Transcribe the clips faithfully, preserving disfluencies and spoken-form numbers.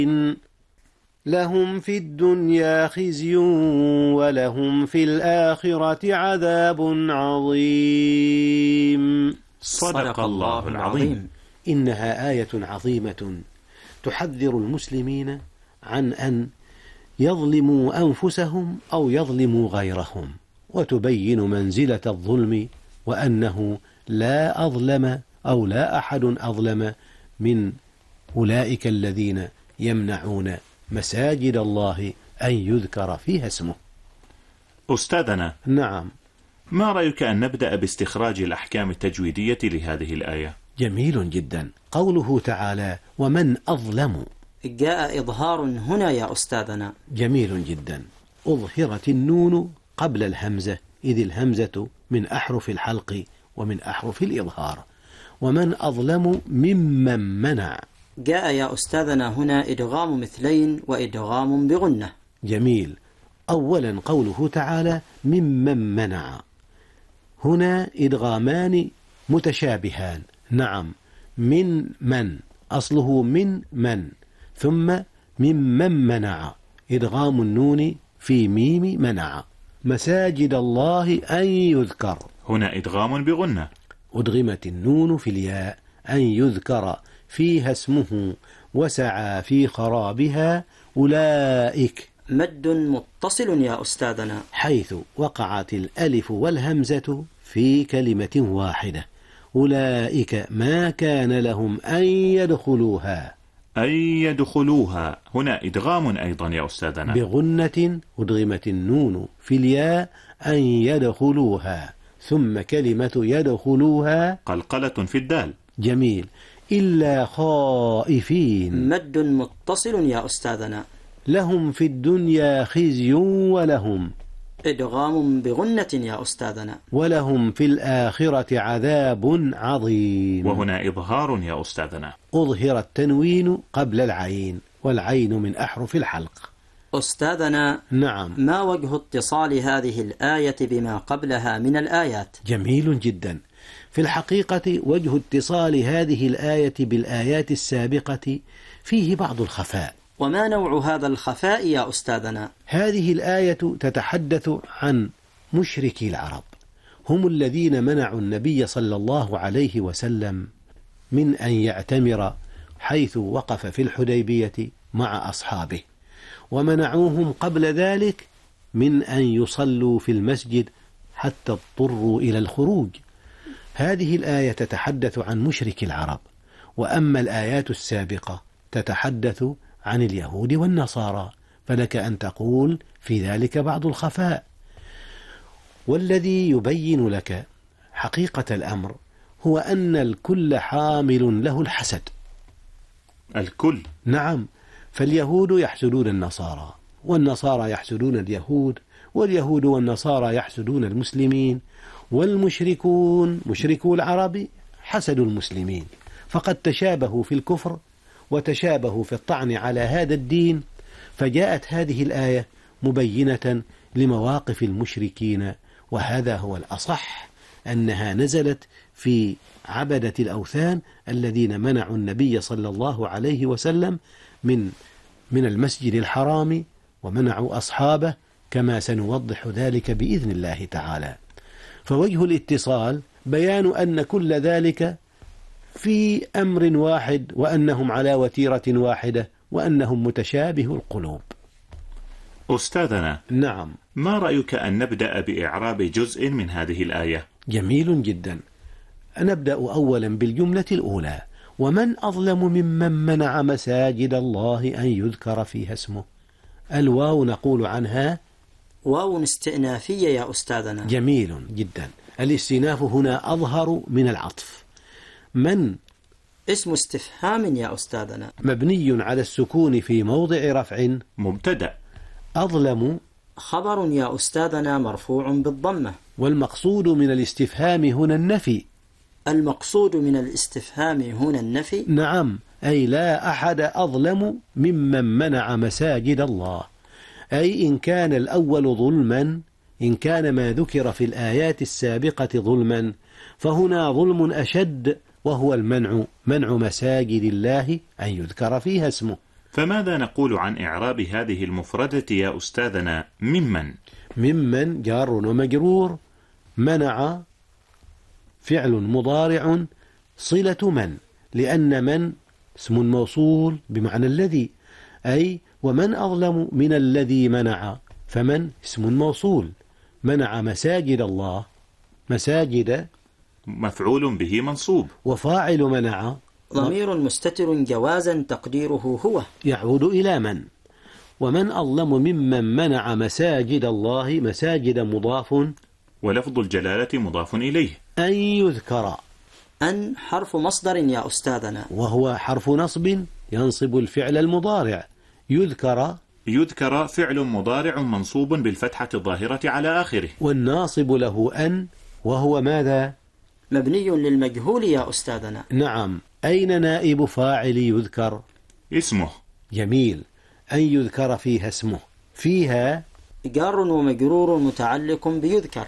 لهم في الدنيا خزي ولهم في الآخرة عذاب عظيم. صدق الله العظيم. إنها آية عظيمة تحذر المسلمين عن أن يظلموا أنفسهم أو يظلموا غيرهم، وتبين منزلة الظلم وأنه لا أظلم أو لا أحد أظلم من أولئك الذين يمنعون مساجد الله أن يذكر فيها اسمه. أستاذنا، نعم، ما رأيك أن نبدأ باستخراج الأحكام التجويدية لهذه الآية؟ جميل جدا. قوله تعالى ومن أظلم، جاء إظهار هنا يا أستاذنا. جميل جدا. أظهرت النون قبل الهمزة، إذ الهمزة من أحرف الحلق ومن أحرف الإظهار. ومن أظلم ممن منع. جاء يا أستاذنا هنا إدغام مثلين وإدغام بغنة. جميل. أولا قوله تعالى ممن منع، هنا إدغامان متشابهان. نعم، من من أصله من من، ثم ممن منع إدغام النون في ميم منع. مساجد الله أن يذكر، هنا إدغام بغنة. أدغمت النون في الياء أن يذكر فيها اسمه وسعى في خرابها أولئك. مد متصل يا أستاذنا، حيث وقعت الألف والهمزة في كلمة واحدة. أولئك ما كان لهم أن يدخلوها. أن يدخلوها، هنا إدغام أيضا يا أستاذنا بغنة. أدغمت النون في الياء أن يدخلوها، ثم كلمة يدخلوها قلقلة في الدال. جميل. إلا خائفين. مد متصل يا أستاذنا. لهم في الدنيا خزي ولهم إدغام بغنة يا أستاذنا. ولهم في الآخرة عذاب عظيم. وهنا إظهار يا أستاذنا. أظهر التنوين قبل العين، والعين من أحرف الحلق. أستاذنا، نعم، ما وجه اتصال هذه الآية بما قبلها من الآيات؟ جميل جدا. في الحقيقة وجه اتصال هذه الآية بالآيات السابقة فيه بعض الخفاء. وما نوع هذا الخفاء يا أستاذنا؟ هذه الآية تتحدث عن مشركي العرب، هم الذين منعوا النبي صلى الله عليه وسلم من أن يعتمر حيث وقف في الحديبية مع أصحابه، ومنعوهم قبل ذلك من أن يصلوا في المسجد حتى اضطروا إلى الخروج. هذه الآية تتحدث عن مشرك العرب، وأما الآيات السابقة تتحدث عن اليهود والنصارى، فلك أن تقول في ذلك بعض الخفاء. والذي يبين لك حقيقة الأمر هو أن الكل حامل له الحسد. الكل؟ نعم، فاليهود يحسدون النصارى، والنصارى يحسدون اليهود، واليهود والنصارى يحسدون المسلمين، والمشركون مشركو العرب حسدوا المسلمين، فقد تشابهوا في الكفر وتشابهوا في الطعن على هذا الدين. فجاءت هذه الآية مبينة لمواقف المشركين، وهذا هو الأصح، أنها نزلت في عبدة الأوثان الذين منعوا النبي صلى الله عليه وسلم من من المسجد الحرام ومنعوا أصحابه، كما سنوضح ذلك بإذن الله تعالى. فوجه الاتصال بيان أن كل ذلك في أمر واحد، وأنهم على وتيرة واحدة، وأنهم متشابه القلوب. أستاذنا، نعم، ما رأيك أن نبدأ بإعراب جزء من هذه الآية؟ جميل جدا. نبدأ أولا بالجملة الأولى: ومن أظلم ممن منع مساجد الله أن يذكر فيها اسمه. الواو نقول عنها واو استئنافية يا أستاذنا. جميل جدا. الاستئناف هنا أظهر من العطف. من اسم استفهام يا أستاذنا، مبني على السكون في موضع رفع مبتدأ. أظلم خبر يا أستاذنا مرفوع بالضمة. والمقصود من الاستفهام هنا النفي. المقصود من الاستفهام هنا النفي؟ نعم، أي لا أحد أظلم ممن منع مساجد الله، أي إن كان الأول ظلما، إن كان ما ذكر في الآيات السابقة ظلما، فهنا ظلم أشد، وهو المنع، منع مساجد الله أن يذكر فيها اسمه. فماذا نقول عن إعراب هذه المفردة يا أستاذنا ممن؟ ممن جار ومجرور، منع فعل مضارع صلة من، لأن من اسم موصول بمعنى الذي، أي ومن أظلم من الذي منع، فمن اسم موصول، منع مساجد الله، مساجد مفعول به منصوب، وفاعل منع ضمير مستتر جوازا تقديره هو يعود إلى من. ومن أظلم ممن منع مساجد الله، مساجد مضاف، ولفظ الجلالة مضاف إليه. أن يذكر، أن حرف مصدر يا أستاذنا، وهو حرف نصب ينصب الفعل المضارع. يذكر يذكر فعل مضارع منصوب بالفتحة الظاهرة على آخره، والناصب له أن، وهو ماذا؟ مبني للمجهول يا أستاذنا. نعم. أين نائب فاعل يذكر؟ اسمه. جميل. أن يذكر فيها اسمه، فيها جار ومجرور متعلق بيذكر،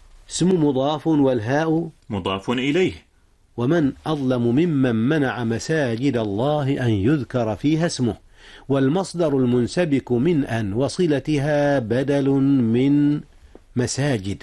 اسم مضاف والهاء مضاف إليه. ومن أظلم ممن منع مساجد الله أن يذكر فيها اسمه، والمصدر المنسبك من أن وصلتها بدل من مساجد،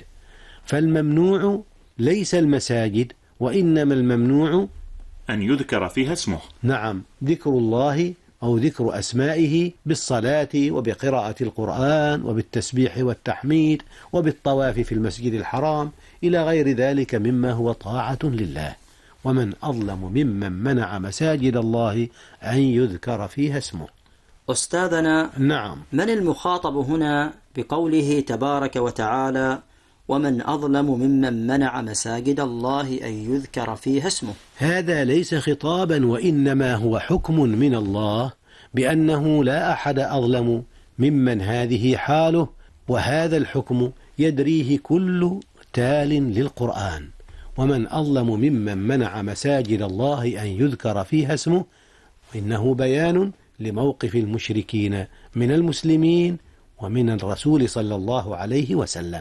فالممنوع ليس المساجد، وإنما الممنوع أن يذكر فيها اسمه. نعم، ذكر الله أو ذكر أسمائه بالصلاة وبقراءة القرآن وبالتسبيح والتحميد وبالطواف في المسجد الحرام إلى غير ذلك مما هو طاعة لله. ومن أظلم ممن منع مساجد الله أن يذكر فيها اسمه. أستاذنا، نعم. من المخاطب هنا بقوله تبارك وتعالى ومن أظلم ممن منع مساجد الله أن يذكر فيها اسمه؟ هذا ليس خطابا، وإنما هو حكم من الله بأنه لا أحد أظلم ممن هذه حاله، وهذا الحكم يدريه كل تال للقرآن. ومن أظلم ممن منع مساجد الله أن يذكر فيها اسمه، إنه بيان لموقف المشركين من المسلمين ومن الرسول صلى الله عليه وسلم.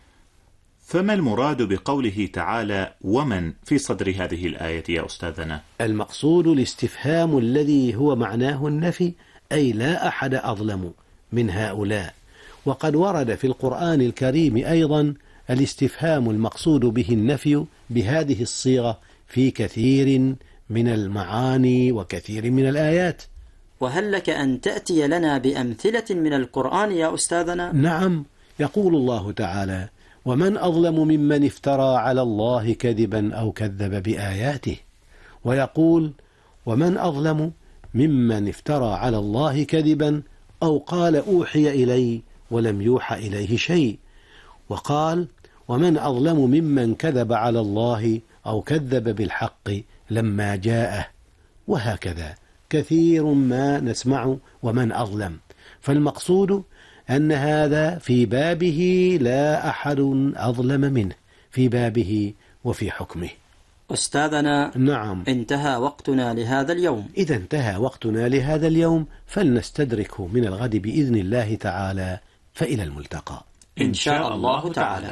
فما المراد بقوله تعالى ومن في صدر هذه الآية يا أستاذنا؟ المقصود الاستفهام الذي هو معناه النفي، أي لا أحد أظلم من هؤلاء. وقد ورد في القرآن الكريم أيضا الاستفهام المقصود به النفي بهذه الصيغة في كثير من المعاني وكثير من الآيات. وهل لك أن تأتي لنا بأمثلة من القرآن يا أستاذنا؟ نعم. يقول الله تعالى ومن أظلم ممن افترى على الله كذبا أو كذب بآياته، ويقول ومن أظلم ممن افترى على الله كذبا أو قال أوحي إلي ولم يوحى إليه شيء، وقال ومن أظلم ممن كذب على الله أو كذب بالحق لما جاءه، وهكذا كثير ما نسمع ومن أظلم. فالمقصود أن هذا في بابه لا أحد أظلم منه، في بابه وفي حكمه. أستاذنا، نعم. انتهى وقتنا لهذا اليوم. إذا انتهى وقتنا لهذا اليوم فلنستدركه من الغد بإذن الله تعالى، فإلى الملتقى إن شاء الله تعالى.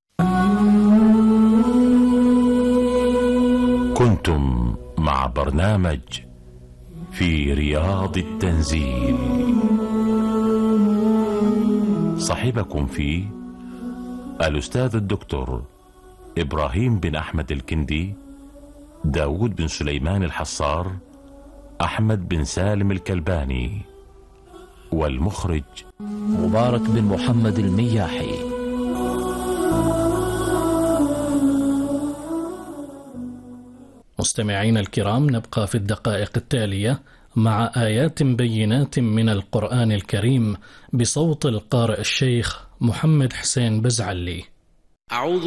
كنتم مع برنامج في رياض التنزيل، صاحبكم فيه الأستاذ الدكتور إبراهيم بن أحمد الكندي، داود بن سليمان الحصار، أحمد بن سالم الكلباني، والمخرج مبارك بن محمد المياحي. مستمعين الكرام، نبقى في الدقائق التالية مع آيات بينات من القرآن الكريم بصوت القارئ الشيخ محمد حسين بزعلي. أعوذ